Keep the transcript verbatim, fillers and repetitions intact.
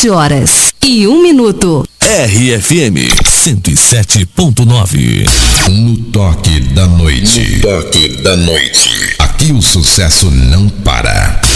sete horas e um minuto. R F M cento e sete ponto nove. No toque da noite. No toque da noite. Aqui o sucesso não para.